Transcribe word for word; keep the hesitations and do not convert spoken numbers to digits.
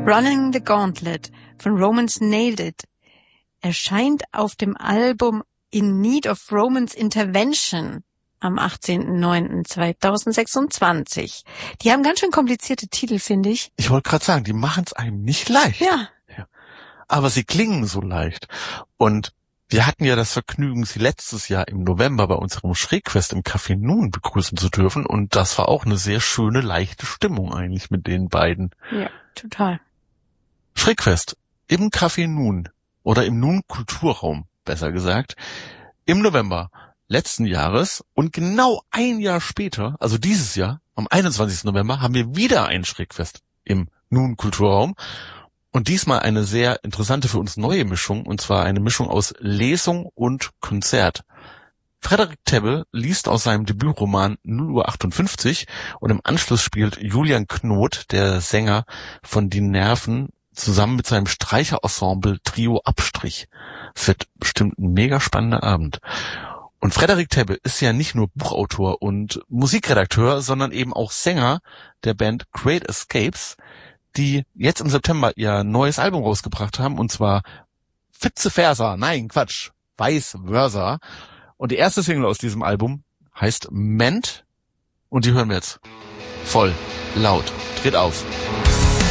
Running the Gauntlet von Romance Nailed It erscheint auf dem Album In Need of Romance Intervention am achtzehnten neunten zweitausendsechsundzwanzig. Die haben ganz schön komplizierte Titel, finde ich. Ich wollte gerade sagen, die machen es einem nicht leicht. Ja. ja. Aber sie klingen so leicht. Und wir hatten ja das Vergnügen, sie letztes Jahr im November bei unserem Schrägfest im Café Nun begrüßen zu dürfen. Und das war auch eine sehr schöne, leichte Stimmung eigentlich mit den beiden. Ja, total. Schrägfest im Café Nun oder im Nun Kulturraum, besser gesagt, im November letzten Jahres. Und genau ein Jahr später, also dieses Jahr, am einundzwanzigsten November, haben wir wieder ein Schrägfest im Nun Kulturraum. Und diesmal eine sehr interessante für uns neue Mischung, und zwar eine Mischung aus Lesung und Konzert. Frederik Tebbe liest aus seinem Debütroman null Uhr achtundfünfzig und im Anschluss spielt Julian Knot, der Sänger von Die Nerven, zusammen mit seinem Streicherensemble Trio Abstrich. Es wird bestimmt ein mega spannender Abend. Und Frederik Tebbe ist ja nicht nur Buchautor und Musikredakteur, sondern eben auch Sänger der Band Great Escapes, die jetzt im September ihr neues Album rausgebracht haben, und zwar Vice Versa, nein, Quatsch, Vice Versa. Und die erste Single aus diesem Album heißt Ment, und die hören wir jetzt voll laut. Dreht auf.